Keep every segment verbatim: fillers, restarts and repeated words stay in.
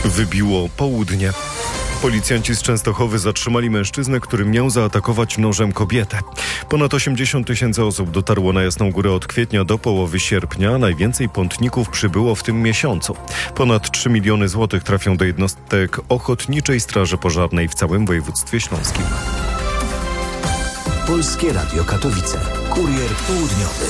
Wybiło południe. Policjanci z Częstochowy zatrzymali mężczyznę, który miał zaatakować nożem kobietę. Ponad osiemdziesiąt tysięcy osób dotarło na Jasną Górę od kwietnia do połowy sierpnia. Najwięcej pątników przybyło w tym miesiącu. Ponad trzy miliony złotych trafią do jednostek Ochotniczej Straży Pożarnej w całym województwie śląskim. Polskie Radio Katowice. Kurier południowy.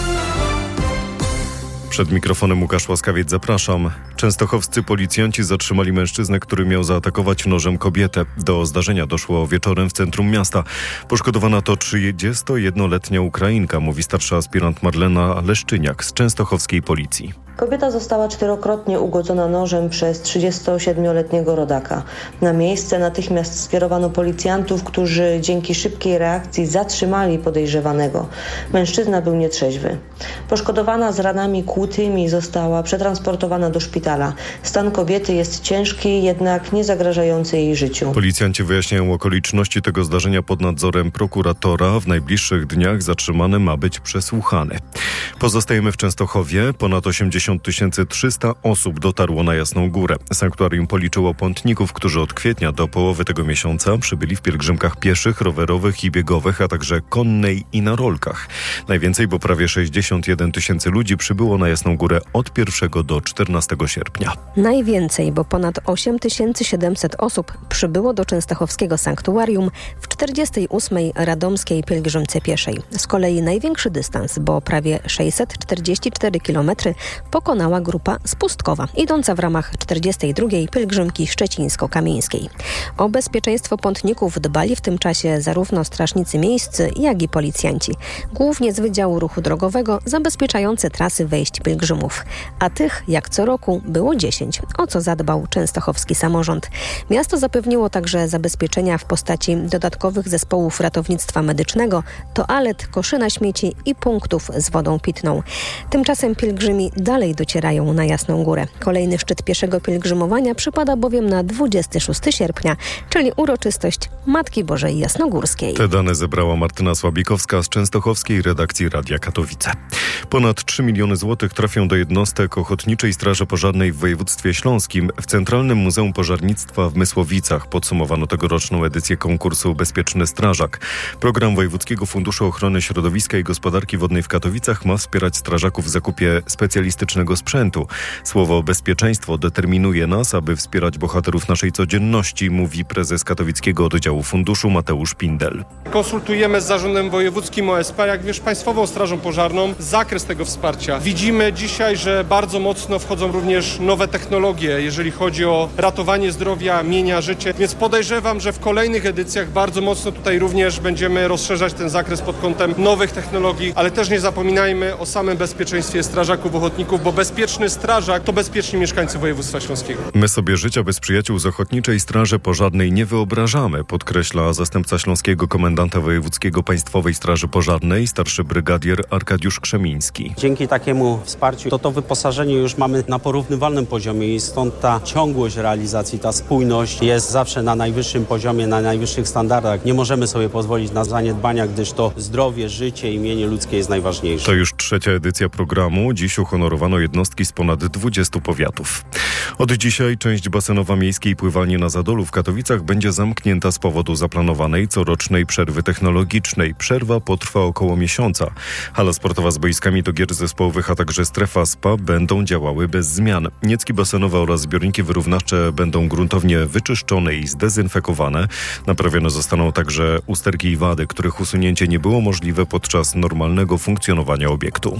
Przed mikrofonem Łukasz Łaskawiec, zapraszam. Częstochowscy policjanci zatrzymali mężczyznę, który miał zaatakować nożem kobietę. Do zdarzenia doszło wieczorem w centrum miasta. Poszkodowana to trzydziestojednoletnia Ukrainka, mówi starsza aspirant Marlena Leszczyniak z częstochowskiej policji. Kobieta została czterokrotnie ugodzona nożem przez trzydziestosiedmioletniego rodaka. Na miejsce natychmiast skierowano policjantów, którzy dzięki szybkiej reakcji zatrzymali podejrzewanego. Mężczyzna był nietrzeźwy. Poszkodowana z ranami kłutymi została przetransportowana do szpitala. Stan kobiety jest ciężki, jednak nie zagrażający jej życiu. Policjanci wyjaśniają okoliczności tego zdarzenia pod nadzorem prokuratora. W najbliższych dniach zatrzymany ma być przesłuchany. Pozostajemy w Częstochowie. Ponad osiemdziesiąt tysięcy trzysta osób dotarło na Jasną Górę. Sanktuarium policzyło pątników, którzy od kwietnia do połowy tego miesiąca przybyli w pielgrzymkach pieszych, rowerowych i biegowych, a także konnej i na rolkach. Najwięcej, bo prawie sześćdziesiąt jeden tysięcy ludzi przybyło na Jasną Górę od pierwszego do czternastego sierpnia. Najwięcej, bo ponad osiem tysięcy siedemset osób przybyło do częstochowskiego sanktuarium w czterdziestej ósmej radomskiej pielgrzymce pieszej. Z kolei największy dystans, bo prawie sześćset czterdzieści cztery kilometry, pokonała grupa z Pustkowa, idąca w ramach czterdziestej drugiej pielgrzymki szczecińsko-kamieńskiej. O bezpieczeństwo pątników dbali w tym czasie zarówno strażnicy miejscy, jak i policjanci. Głównie z Wydziału Ruchu Drogowego zabezpieczający trasy wejść pielgrzymów. A tych, jak co roku, było dziesięć, o co zadbał częstochowski samorząd. Miasto zapewniło także zabezpieczenia w postaci dodatkowych zespołów ratownictwa medycznego, toalet, koszy na śmieci i punktów z wodą pitną. Tymczasem pielgrzymi dalej docierają na Jasną Górę. Kolejny szczyt pieszego pielgrzymowania przypada bowiem na dwudziestego szóstego sierpnia, czyli uroczystość Matki Bożej Jasnogórskiej. Te dane zebrała Martyna Słabikowska z częstochowskiej redakcji Radia Katowice. Ponad trzy miliony złotych trafią do jednostek Ochotniczej Straży Pożarnej w województwie śląskim. W Centralnym Muzeum Pożarnictwa w Mysłowicach podsumowano tegoroczną edycję konkursu Bezpieczny Strażak. Program Wojewódzkiego Funduszu Ochrony Środowiska i Gospodarki Wodnej w Katowicach ma wspierać strażaków w zakupie specjalistycznego sprzętu. Słowo bezpieczeństwo determinuje nas, aby wspierać bohaterów naszej codzienności, mówi prezes katowickiego oddziału funduszu Mateusz Pindel. Konsultujemy z Zarządem Wojewódzkim O S P, jak wiesz, Państwową Strażą Pożarną, zakres tego wsparcia. Widzimy dzisiaj, że bardzo mocno wchodzą również nowe technologie, jeżeli chodzi o ratowanie zdrowia, mienia, życie, więc podejrzewam, że w kolejnych edycjach bardzo mocno tutaj również będziemy rozszerzać ten zakres pod kątem nowych technologii, ale też nie zapominajmy o samym bezpieczeństwie strażaków, ochotników, bo bezpieczny strażak to bezpieczni mieszkańcy województwa śląskiego. My sobie życia bez przyjaciół z Ochotniczej Straży Pożarnej nie wyobrażamy, podkreśla zastępca śląskiego komendanta wojewódzkiego Państwowej Straży Pożarnej, starszy brygadier Arkadiusz Krzemiński. Dzięki takiemu wsparciu to to wyposażenie już mamy na porównywalnym poziomie i stąd ta ciągłość realizacji, ta spójność jest zawsze na najwyższym poziomie, na najwyższych standardach. Nie możemy sobie pozwolić na zaniedbania, gdyż to zdrowie, życie i mienie ludzkie jest najważniejsze. To już trzecia edycja programu. Dziś uhonorowano jednostki z ponad dwudziestu powiatów. Od dzisiaj część basenowa miejskiej pływalni na Zadolu w Katowicach będzie zamknięta z powodu zaplanowanej corocznej przerwy technologicznej. Przerwa potrwa około miesiąca. Hala sportowa z boiskami do gier zespołowych, a także strefa spa będą działały bez zmian. Niecki basenowe oraz zbiorniki wyrównawcze będą gruntownie wyczyszczone i zdezynfekowane. Naprawione zostaną także usterki i wady, których usunięcie nie było możliwe podczas normalnego funkcjonowania obiektu.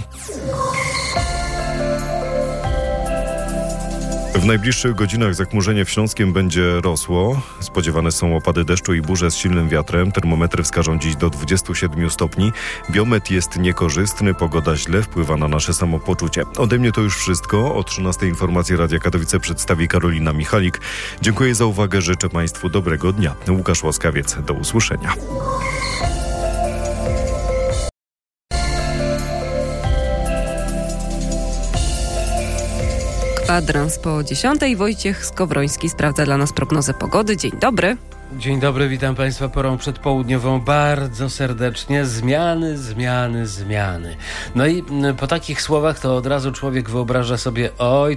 W najbliższych godzinach zachmurzenie w Śląskiem będzie rosło. Spodziewane są opady deszczu i burze z silnym wiatrem. Termometry wskażą dziś do dwudziestu siedmiu stopni. Biometr jest niekorzystny, pogoda źle wpływa na nasze samopoczucie. Ode mnie to już wszystko. O trzynastej informacji Radia Katowice przedstawi Karolina Michalik. Dziękuję za uwagę, życzę Państwu dobrego dnia. Łukasz Łaskawiec, do usłyszenia. Kwadrans po dziesiątej. Wojciech Skowroński sprawdza dla nas prognozę pogody. Dzień dobry. Dzień dobry, witam Państwa porą przedpołudniową bardzo serdecznie. Zmiany, zmiany, zmiany. No i po takich słowach to od razu człowiek wyobraża sobie, oj,